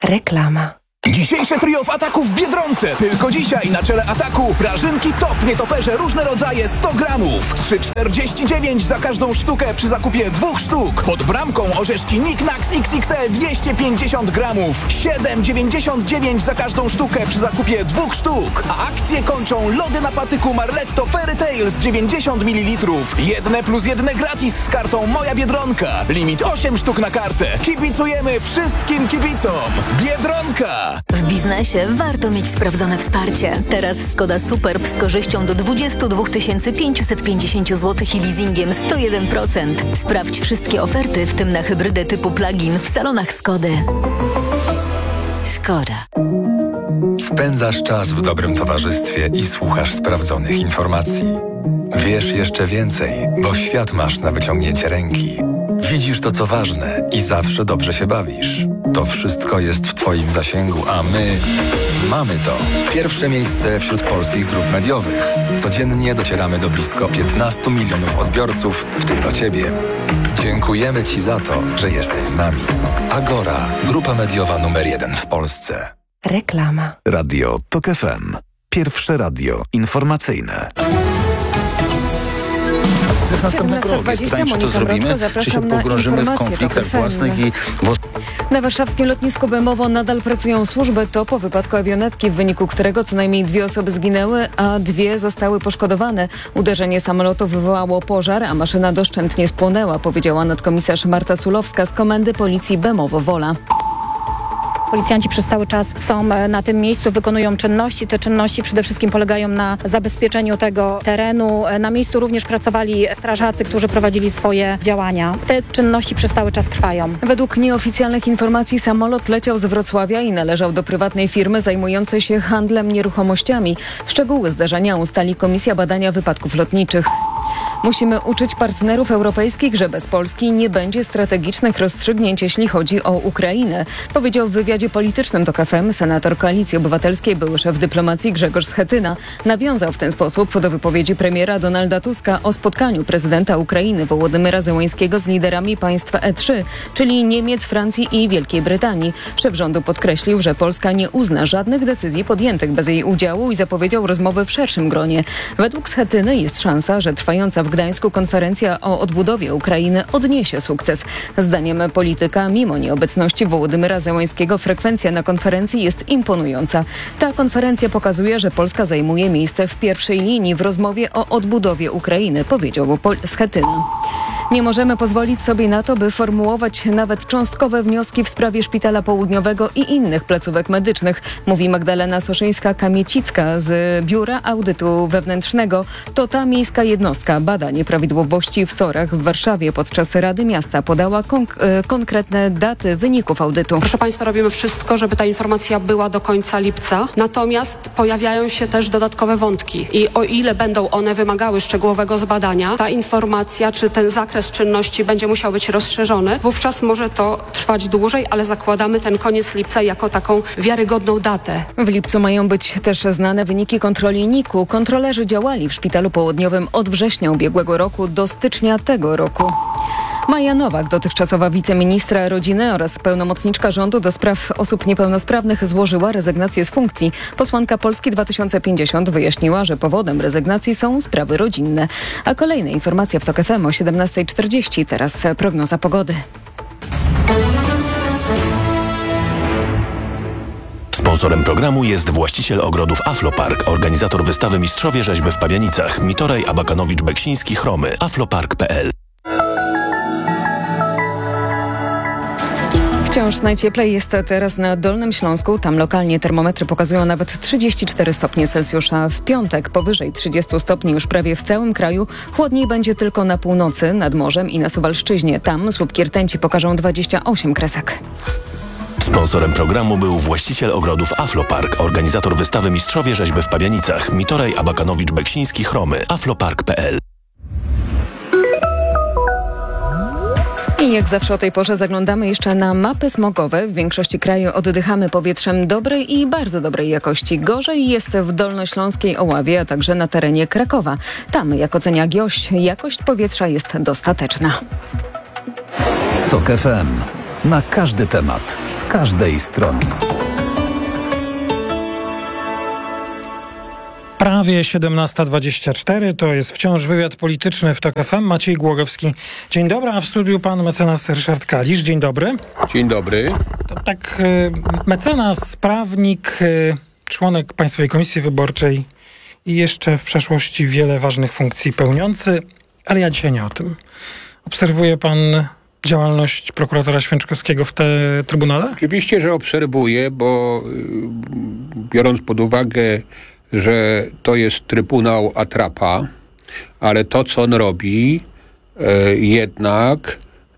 Reklama. Dzisiejsze trio w Ataku w Biedronce. Tylko dzisiaj na czele Ataku prażynki top nietoperze różne rodzaje 100 gramów. 3,49 za każdą sztukę przy zakupie 2 sztuk. Pod bramką orzeszki Niknax XXL 250 gramów. 7,99 za każdą sztukę przy zakupie 2 sztuk. A akcje kończą lody na patyku Marletto Fairy Tales 90 ml. 1+1 gratis z kartą Moja Biedronka. Limit 8 sztuk na kartę. Kibicujemy wszystkim kibicom. Biedronka! W biznesie warto mieć sprawdzone wsparcie. Teraz Skoda Superb z korzyścią do 22 550 zł i leasingiem 101%. Sprawdź wszystkie oferty, w tym na hybrydę typu plug-in w salonach Skody. Skoda. Spędzasz czas w dobrym towarzystwie i słuchasz sprawdzonych informacji. Wiesz jeszcze więcej, bo świat masz na wyciągnięcie ręki. Widzisz to, co ważne i zawsze dobrze się bawisz. To wszystko jest w Twoim zasięgu, a my mamy to. Pierwsze miejsce wśród polskich grup mediowych. Codziennie docieramy do blisko 15 milionów odbiorców, w tym do Ciebie. Dziękujemy Ci za to, że jesteś z nami. Agora, grupa mediowa numer 1 w Polsce. Reklama. Radio TOK FM. Pierwsze radio informacyjne. To jest następny krok. Jest pytanie, czy to zrobimy, czy się pogrążymy w konfliktach własnych i... Na warszawskim lotnisku Bemowo nadal pracują służby. To po wypadku awionetki, w wyniku którego co najmniej 2 osoby zginęły, a 2 zostały poszkodowane. Uderzenie samolotu wywołało pożar, a maszyna doszczętnie spłonęła, powiedziała nadkomisarz Marta Sulowska z Komendy Policji Bemowo-Wola. Policjanci przez cały czas są na tym miejscu, wykonują czynności. Te czynności przede wszystkim polegają na zabezpieczeniu tego terenu. Na miejscu również pracowali strażacy, którzy prowadzili swoje działania. Te czynności przez cały czas trwają. Według nieoficjalnych informacji samolot leciał z Wrocławia i należał do prywatnej firmy zajmującej się handlem nieruchomościami. Szczegóły zdarzenia ustali Komisja Badania Wypadków Lotniczych. Musimy uczyć partnerów europejskich, że bez Polski nie będzie strategicznych rozstrzygnięć, jeśli chodzi o Ukrainę, powiedział w wywiadzie politycznym TOK FM senator Koalicji Obywatelskiej, były szef dyplomacji Grzegorz Schetyna. Nawiązał w ten sposób do wypowiedzi premiera Donalda Tuska o spotkaniu prezydenta Ukrainy Wołodymyra Zełańskiego z liderami państwa E3, czyli Niemiec, Francji i Wielkiej Brytanii. Szef rządu podkreślił, że Polska nie uzna żadnych decyzji podjętych bez jej udziału i zapowiedział rozmowy w szerszym gronie. Według Schetyny jest szansa, że trwająca w Gdańsku konferencja o odbudowie Ukrainy odniesie sukces. Zdaniem polityka, mimo nieobecności Wołodymyra Zełańskiego, frekwencja na konferencji jest imponująca. Ta konferencja pokazuje, że Polska zajmuje miejsce w pierwszej linii w rozmowie o odbudowie Ukrainy, powiedział Schetyna. Nie możemy pozwolić sobie na to, by formułować nawet cząstkowe wnioski w sprawie Szpitala Południowego i innych placówek medycznych, mówi Magdalena Soszyńska-Kamiecicka z Biura Audytu Wewnętrznego. To ta miejska jednostka bada nieprawidłowości w SOR-ach w Warszawie. Podczas Rady Miasta podała konkretne daty wyników audytu. Proszę Państwa, robimy wszystko, żeby ta informacja była do końca lipca. Natomiast pojawiają się też dodatkowe wątki i o ile będą one wymagały szczegółowego zbadania, ta informacja czy ten zakres czynności będzie musiał być rozszerzony. Wówczas może to trwać dłużej, ale zakładamy ten koniec lipca jako taką wiarygodną datę. W lipcu mają być też znane wyniki kontroli NIK-u. Kontrolerzy działali w Szpitalu Południowym od września ubiegłego roku do stycznia tego roku. Maja Nowak, dotychczasowa wiceministra rodziny oraz pełnomocniczka rządu do spraw osób niepełnosprawnych, złożyła rezygnację z funkcji. Posłanka Polski 2050 wyjaśniła, że powodem rezygnacji są sprawy rodzinne. A kolejne informacje w TOK FM o 17:40. Teraz prognoza pogody. Sponsorem programu jest właściciel ogrodów Aflopark, organizator wystawy Mistrzowie Rzeźby w Pabianicach, Mitoraj Abakanowicz-Beksiński, Chromy, aflopark.pl. Wciąż najcieplej jest teraz na Dolnym Śląsku. Tam lokalnie termometry pokazują nawet 34 stopnie Celsjusza. W piątek powyżej 30 stopni już prawie w całym kraju. Chłodniej będzie tylko na północy, nad morzem i na Suwalszczyźnie. Tam słupki rtęci pokażą 28 kresek. Sponsorem programu był właściciel ogrodów Aflopark, organizator wystawy Mistrzowie Rzeźby w Pabianicach, Mitoraj Abakanowicz-Beksiński, Chromy, aflopark.pl. I jak zawsze o tej porze zaglądamy jeszcze na mapy smogowe. W większości kraju oddychamy powietrzem dobrej i bardzo dobrej jakości. Gorzej jest w Dolnośląskiej Oławie, a także na terenie Krakowa. Tam, jak ocenia GIOŚ, jakość powietrza jest dostateczna. TOK FM. Na każdy temat, z każdej strony. Prawie 17:24, to jest wciąż wywiad polityczny w TOK FM. Maciej Głogowski. Dzień dobry, a w studiu pan mecenas Ryszard Kalisz. Dzień dobry. Dzień dobry. Tak, mecenas, prawnik, członek Państwowej Komisji Wyborczej i jeszcze w przeszłości wiele ważnych funkcji pełniący, ale ja dzisiaj nie o tym. Obserwuje pan działalność prokuratora Święczkowskiego w Trybunale? Oczywiście, że obserwuję, bo biorąc pod uwagę, że to jest Trybunał Atrapa, ale to, co on robi, jednak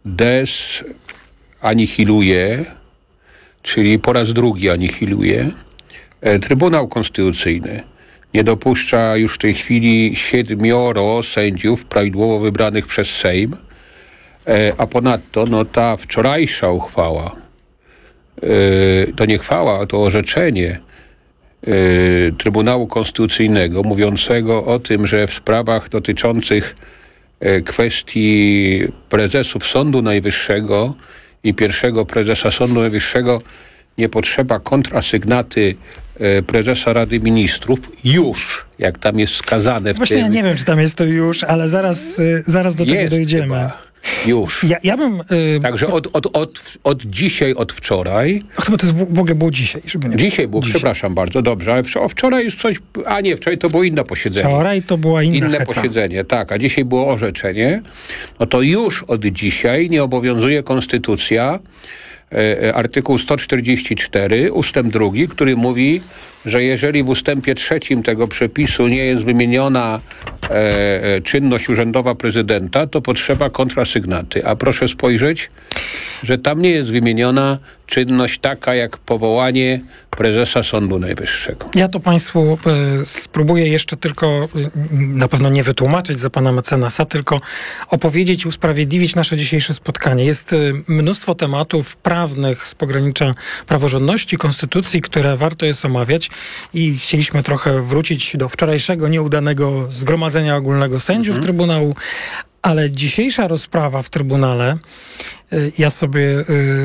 anihiluje, czyli po raz drugi anihiluje Trybunał Konstytucyjny. Nie dopuszcza już w tej chwili 7 sędziów prawidłowo wybranych przez Sejm, a ponadto ta wczorajsza uchwała, to nie chwała, to orzeczenie Trybunału Konstytucyjnego mówiącego o tym, że w sprawach dotyczących kwestii prezesów Sądu Najwyższego i pierwszego prezesa Sądu Najwyższego nie potrzeba kontrasygnaty prezesa Rady Ministrów już, jak tam jest wskazane. Właśnie ja nie wiem, czy tam jest to już, ale zaraz do tego dojdziemy. Chyba. Już. Ja bym... Także od dzisiaj, od wczoraj... Chyba to jest w ogóle było dzisiaj. Dzisiaj było, przepraszam bardzo, dobrze, ale wczoraj już coś... A nie, wczoraj to było inne posiedzenie. Wczoraj to była inne posiedzenie, tak, a dzisiaj było orzeczenie. No to już od dzisiaj nie obowiązuje konstytucja, artykuł 144, ustęp 2, który mówi, że jeżeli w ustępie 3 tego przepisu nie jest wymieniona czynność urzędowa prezydenta, to potrzeba kontrasygnaty. A proszę spojrzeć, że tam nie jest wymieniona czynność taka jak powołanie prezesa Sądu Najwyższego. Ja to Państwu spróbuję jeszcze tylko na pewno nie wytłumaczyć za pana mecenasa, tylko opowiedzieć i usprawiedliwić nasze dzisiejsze spotkanie. Jest mnóstwo tematów prawnych z pogranicza praworządności, konstytucji, które warto jest omawiać i chcieliśmy trochę wrócić do wczorajszego nieudanego Zgromadzenia Ogólnego Sędziów Trybunału, ale dzisiejsza rozprawa w Trybunale, ja sobie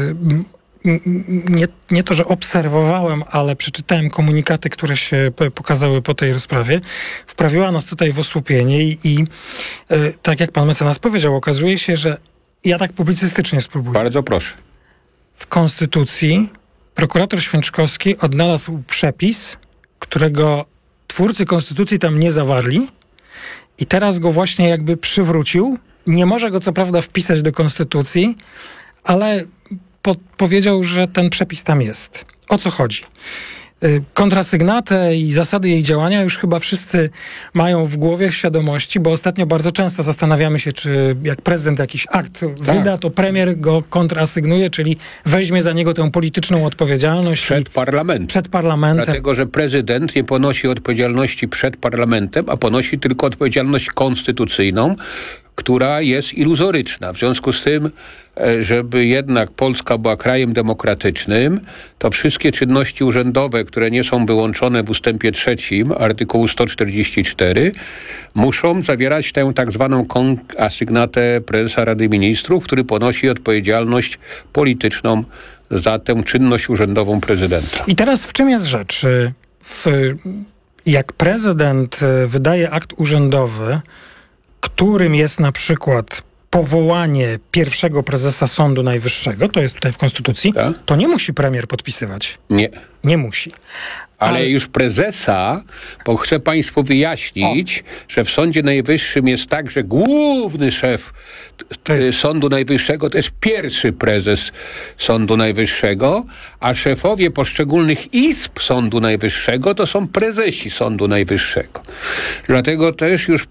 nie to, że obserwowałem, ale przeczytałem komunikaty, które się pokazały po tej rozprawie, wprawiła nas tutaj w osłupienie i tak jak pan mecenas powiedział, okazuje się, że ja tak publicystycznie spróbuję. Bardzo proszę. W Konstytucji prokurator Święczkowski odnalazł przepis, którego twórcy Konstytucji tam nie zawarli i teraz go właśnie jakby przywrócił. Nie może go co prawda wpisać do Konstytucji, ale powiedział, że ten przepis tam jest. O co chodzi? Kontrasygnatę i zasady jej działania już chyba wszyscy mają w głowie, w świadomości, bo ostatnio bardzo często zastanawiamy się, czy jak prezydent jakiś akt wyda, to premier go kontrasygnuje, czyli weźmie za niego tę polityczną odpowiedzialność. Przed parlamentem. Dlatego, że prezydent nie ponosi odpowiedzialności przed parlamentem, a ponosi tylko odpowiedzialność konstytucyjną, która jest iluzoryczna. W związku z tym, żeby jednak Polska była krajem demokratycznym, to wszystkie czynności urzędowe, które nie są wyłączone w ustępie 3 artykułu 144, muszą zawierać tę tak zwaną asygnatę prezesa Rady Ministrów, który ponosi odpowiedzialność polityczną za tę czynność urzędową prezydenta. I teraz w czym jest rzecz? Jak prezydent wydaje akt urzędowy, którym jest na przykład powołanie pierwszego prezesa Sądu Najwyższego, to jest tutaj w Konstytucji, to nie musi premier podpisywać. Nie. Nie musi. Ale już prezesa, bo chcę Państwu wyjaśnić, że w Sądzie Najwyższym jest tak, że główny szef Sądu Najwyższego to jest pierwszy prezes Sądu Najwyższego, a szefowie poszczególnych izb Sądu Najwyższego to są prezesi Sądu Najwyższego. Dlatego też już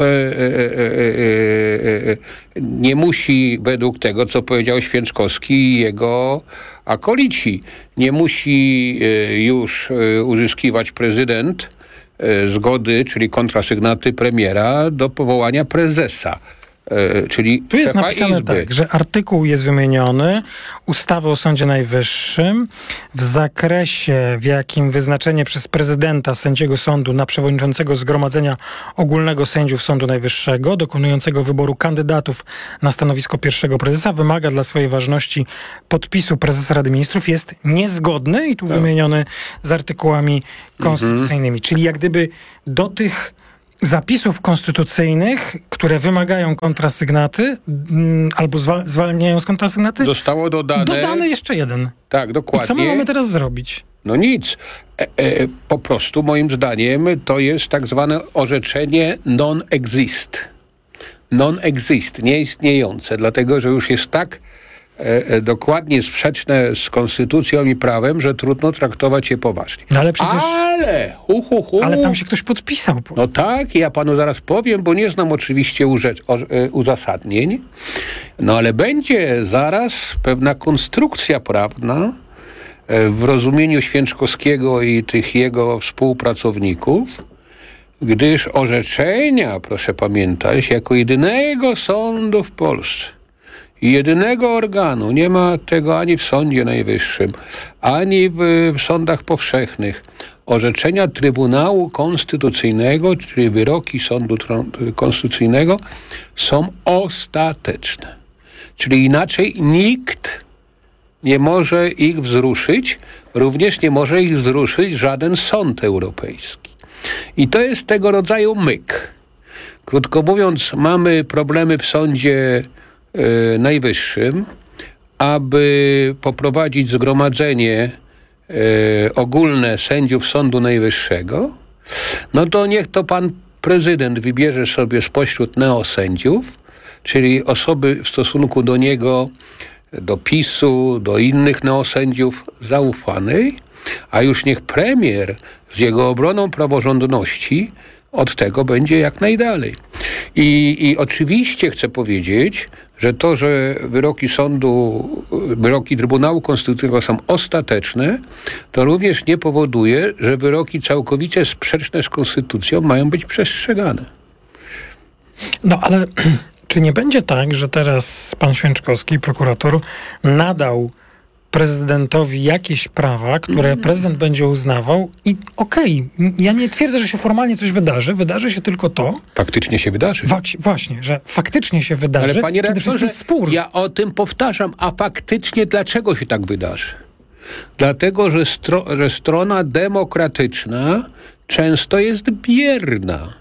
nie musi, według tego, co powiedział Święczkowski i jego akolici, nie musi już uzyskiwać prezydent zgody, czyli kontrasygnaty premiera do powołania prezesa czyli tu jest szefa napisane Izby. tak, że artykuł jest wymieniony, ustawy o Sądzie Najwyższym w zakresie, w jakim wyznaczenie przez prezydenta sędziego sądu na przewodniczącego Zgromadzenia Ogólnego Sędziów Sądu Najwyższego dokonującego wyboru kandydatów na stanowisko pierwszego prezesa wymaga dla swojej ważności podpisu prezesa Rady Ministrów, jest niezgodny i tu wymieniony z artykułami konstytucyjnymi. Czyli jak gdyby do tych zapisów konstytucyjnych, które wymagają kontrasygnaty albo zwalniają z kontrasygnaty, zostało dodany jeszcze jeden. Tak, dokładnie. I co my mamy teraz zrobić? No nic. Po prostu moim zdaniem to jest tak zwane orzeczenie non-exist. Non-exist, nieistniejące, dlatego że już jest tak dokładnie sprzeczne z konstytucją i prawem, że trudno traktować je poważnie. No ale przecież... Ale tam się ktoś podpisał. No tak, ja panu zaraz powiem, bo nie znam oczywiście uzasadnień, no ale będzie zaraz pewna konstrukcja prawna w rozumieniu Święczkowskiego i tych jego współpracowników, gdyż orzeczenia, proszę pamiętać, jako jedynego sądu w Polsce i jedynego organu, nie ma tego ani w Sądzie Najwyższym, ani w sądach powszechnych, orzeczenia Trybunału Konstytucyjnego, czyli wyroki Sądu Konstytucyjnego są ostateczne. Czyli inaczej nikt nie może ich wzruszyć, również nie może ich wzruszyć żaden sąd europejski. I to jest tego rodzaju myk. Krótko mówiąc, mamy problemy w Sądzie Najwyższym, aby poprowadzić zgromadzenie ogólne sędziów Sądu Najwyższego, no to niech to pan prezydent wybierze sobie spośród neosędziów, czyli osoby w stosunku do niego, do PiS-u, do innych neosędziów zaufanej, a już niech premier z jego obroną praworządności od tego będzie jak najdalej. I oczywiście chcę powiedzieć, że to, że wyroki Trybunału Konstytucyjnego są ostateczne, to również nie powoduje, że wyroki całkowicie sprzeczne z konstytucją mają być przestrzegane. No ale czy nie będzie tak, że teraz pan Święczkowski, prokurator, nadał prezydentowi jakieś prawa, które prezydent będzie uznawał i ja nie twierdzę, że się formalnie coś wydarzy, wydarzy się tylko to. Faktycznie się wydarzy. Właśnie, że faktycznie się wydarzy. Ale panie redaktorze, spór. Ja o tym powtarzam, a faktycznie dlaczego się tak wydarzy? Dlatego, że strona demokratyczna często jest bierna.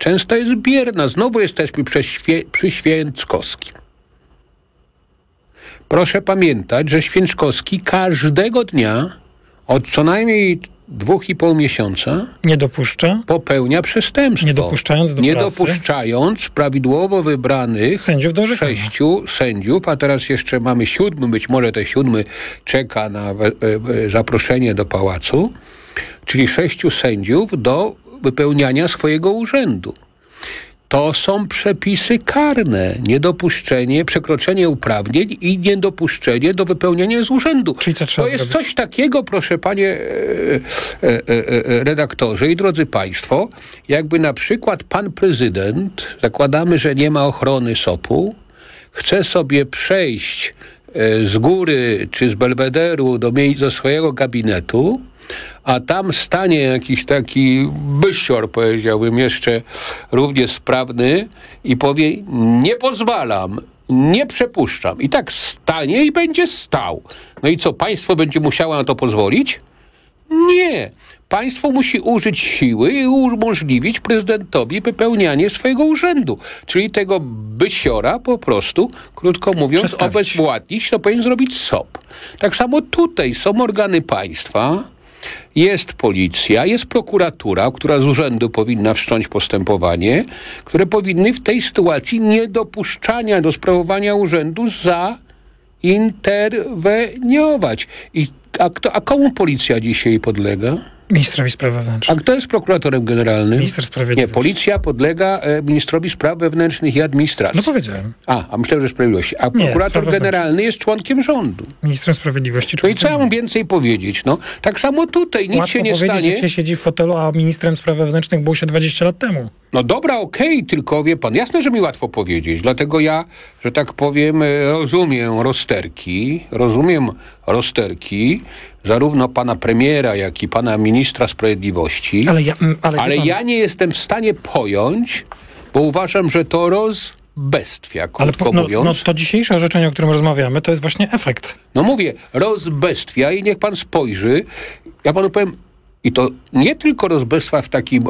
Znowu jesteśmy przy Święczkowskim. Proszę pamiętać, że Święczkowski każdego dnia od co najmniej 2,5 miesiąca popełnia przestępstwo. Nie dopuszczając prawidłowo wybranych sędziów do 6 sędziów, a teraz jeszcze mamy 7, być może ten 7 czeka na zaproszenie do pałacu, czyli 6 sędziów do wypełniania swojego urzędu. To są przepisy karne. Przekroczenie uprawnień i niedopuszczenie do wypełniania z urzędu. Czyli co trzeba to jest zrobić? Coś takiego, proszę panie redaktorze i drodzy państwo, jakby na przykład pan prezydent, zakładamy, że nie ma ochrony SOP-u, chce sobie przejść z góry czy z belwederu do swojego gabinetu, a tam stanie jakiś taki bysior, powiedziałbym, jeszcze równie sprawny i powie: nie pozwalam, nie przepuszczam. I tak stanie i będzie stał. No i co, państwo będzie musiało na to pozwolić? Nie. Państwo musi użyć siły i umożliwić prezydentowi wypełnianie swojego urzędu. Czyli tego bysiora po prostu, krótko mówiąc, obezwładnić, to powinien zrobić SOP. Tak samo tutaj są organy państwa, jest policja, jest prokuratura, która z urzędu powinna wszcząć postępowanie, które powinny w tej sytuacji niedopuszczania do sprawowania urzędu zainterweniować. A komu policja dzisiaj podlega? Ministrowi Spraw Wewnętrznych. A kto jest prokuratorem generalnym? Minister Sprawiedliwości. Nie, policja podlega ministrowi Spraw Wewnętrznych i Administracji. No powiedziałem. A myślałem, że Sprawiedliwości. A prokurator generalny jest członkiem rządu. Ministrem Sprawiedliwości. No i co ja mam więcej powiedzieć? No, tak samo tutaj nic się nie stanie. Łatwo powiedzieć, jak się siedzi w fotelu, a ministrem Spraw Wewnętrznych było się 20 lat temu. No dobra, okej, tylko wie pan, jasne, że mi łatwo powiedzieć, dlatego ja, że tak powiem, rozumiem rozterki zarówno pana premiera, jak i pana ministra sprawiedliwości, ale ja nie jestem w stanie pojąć, bo uważam, że to rozbestwia, krótko mówiąc. No to dzisiejsze orzeczenie, o którym rozmawiamy, to jest właśnie efekt. No mówię, rozbestwia i niech pan spojrzy, ja panu powiem, i to nie tylko rozbestwa w takim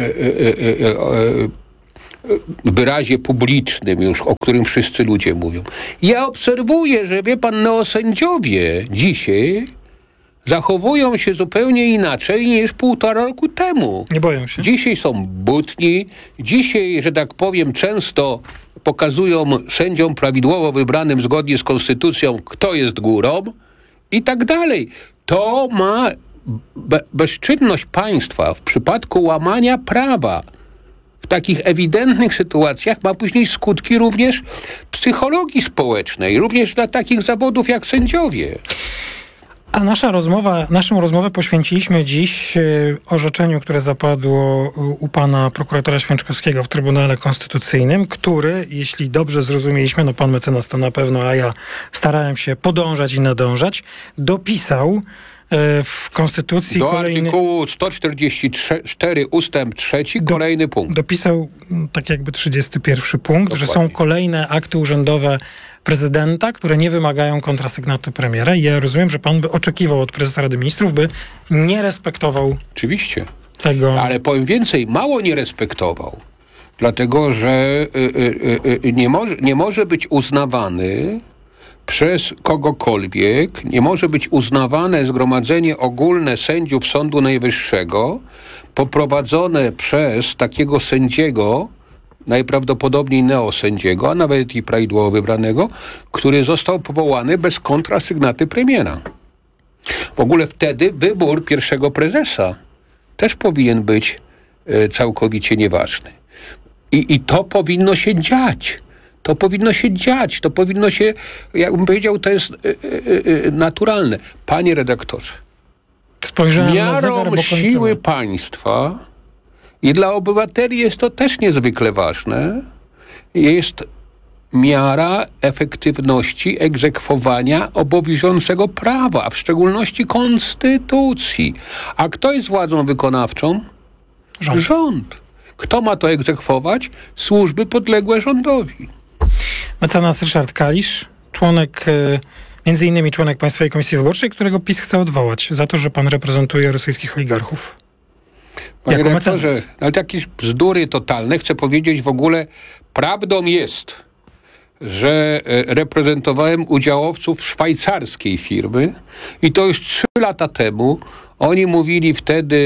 wyrazie publicznym już, o którym wszyscy ludzie mówią. Ja obserwuję, że wie pan, neosędziowie dzisiaj zachowują się zupełnie inaczej niż 1,5 roku temu. Nie boją się. Dzisiaj są butni, dzisiaj, że tak powiem, często pokazują sędziom prawidłowo wybranym zgodnie z konstytucją, kto jest górą i tak dalej. To ma bezczynność państwa w przypadku łamania prawa w takich ewidentnych sytuacjach ma później skutki również psychologii społecznej, również dla takich zawodów jak sędziowie. A naszą rozmowę poświęciliśmy dziś orzeczeniu, które zapadło u pana prokuratora Święczkowskiego w Trybunale Konstytucyjnym, który, jeśli dobrze zrozumieliśmy, no pan mecenas to na pewno, a ja starałem się podążać i nadążać, dopisał w Konstytucji do artykułu 144 ustęp 3 kolejny punkt. Dopisał tak jakby 31 punkt, dokładnie, że są kolejne akty urzędowe prezydenta, które nie wymagają kontrasygnaty premiera. I ja rozumiem, że pan by oczekiwał od prezesa Rady Ministrów, by nie respektował oczywiście tego. Ale powiem więcej, mało nie respektował. Dlatego, że nie może być uznawany przez kogokolwiek, nie może być uznawane Zgromadzenie Ogólne Sędziów Sądu Najwyższego poprowadzone przez takiego sędziego, najprawdopodobniej neosędziego, a nawet i prawidłowo wybranego, który został powołany bez kontrasygnaty premiera. W ogóle wtedy wybór pierwszego prezesa też powinien być całkowicie nieważny. I to powinno się dziać. To powinno się, jakbym powiedział, to jest naturalne. Panie redaktorze, miarą siły państwa i dla obywateli jest to też niezwykle ważne, jest miara efektywności egzekwowania obowiązującego prawa, a w szczególności konstytucji. A kto jest władzą wykonawczą? Rząd. Kto ma to egzekwować? Służby podległe rządowi. Mecenas Ryszard Kalisz, między innymi członek Państwowej Komisji Wyborczej, którego PiS chce odwołać za to, że pan reprezentuje rosyjskich oligarchów. Panie redaktorze, ale jakieś bzdury totalne. Chcę powiedzieć, w ogóle prawdą jest, że reprezentowałem udziałowców szwajcarskiej firmy i to już 3 lata temu. Oni mówili wtedy,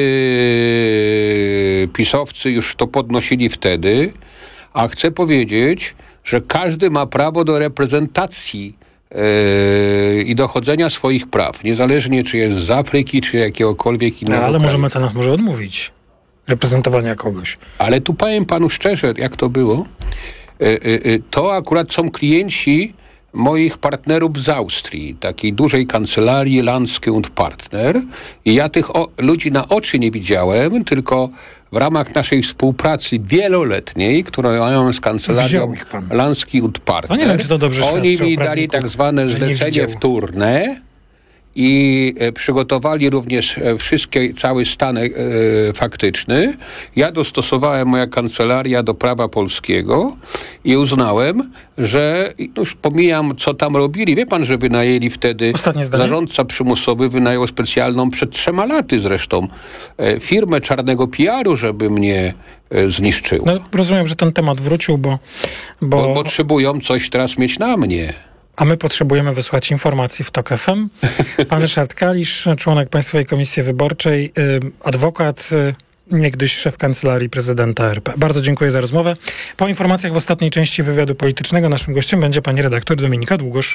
pisowcy już to podnosili wtedy, a chcę powiedzieć, że każdy ma prawo do reprezentacji i dochodzenia swoich praw, niezależnie czy jest z Afryki, czy jakiegokolwiek innego ale kraju. może mecenas może odmówić reprezentowania kogoś. Ale tu powiem panu szczerze, jak to było. To akurat są klienci moich partnerów z Austrii, takiej dużej kancelarii Landsky und Partner. I ja tych ludzi na oczy nie widziałem, tylko w ramach naszej współpracy wieloletniej, którą mają z kancelarią Landsky und Partner. No nie wiem, czy to dobrze oni mi dali tak zwane zlecenie wtórne i przygotowali również cały stan faktyczny. Ja dostosowałem moja kancelaria do prawa polskiego i uznałem, że już pomijam, co tam robili. Wie pan, że wynajęli wtedy, zarządca przymusowy wynajął specjalną przed 3 laty zresztą firmę czarnego PR-u, żeby mnie zniszczył. No, rozumiem, że ten temat wrócił, bo potrzebują coś teraz mieć na mnie. A my potrzebujemy wysłać informacji w TOK FM. Pan Ryszard Kalisz, członek Państwowej Komisji Wyborczej, adwokat, niegdyś szef Kancelarii Prezydenta RP. Bardzo dziękuję za rozmowę. Po informacjach w ostatniej części wywiadu politycznego naszym gościem będzie pani redaktor Dominika Długosz.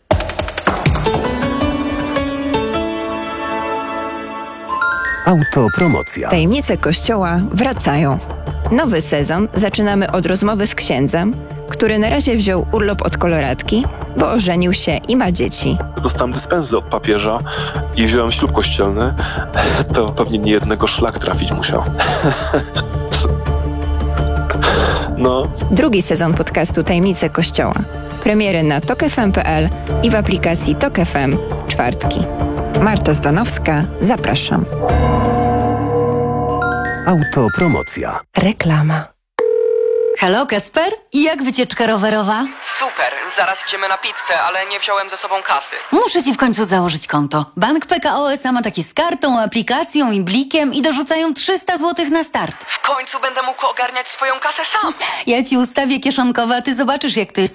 Autopromocja. Tajemnice Kościoła wracają. Nowy sezon zaczynamy od rozmowy z księdzem, który na razie wziął urlop od koloratki, bo ożenił się i ma dzieci. Dostałem dyspensę od papieża i wziąłem ślub kościelny. To pewnie nie jednego szlak trafić musiał. No. Drugi sezon podcastu Tajemnice Kościoła. Premiery na tokefm.pl i w aplikacji Tok FM w czwartki. Marta Zdanowska, zapraszam. Autopromocja. Reklama. Halo, Kacper? Jak wycieczka rowerowa? Super, zaraz idziemy na pizzę, ale nie wziąłem ze sobą kasy. Muszę ci w końcu założyć konto. Bank PKO SA ma takie z kartą, aplikacją i blikiem i dorzucają 300 zł na start. W końcu będę mógł ogarniać swoją kasę sam. Ja ci ustawię kieszonkowe, a ty zobaczysz, jak to jest